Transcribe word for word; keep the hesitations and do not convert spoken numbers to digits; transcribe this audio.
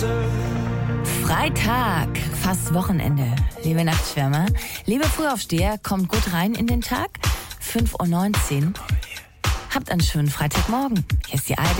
Freitag, fast Wochenende. Liebe Nachtschwärmer, liebe Frühaufsteher, kommt gut rein in den Tag. fünf Uhr neunzehn. Habt einen schönen Freitagmorgen. Hier ist die A R D.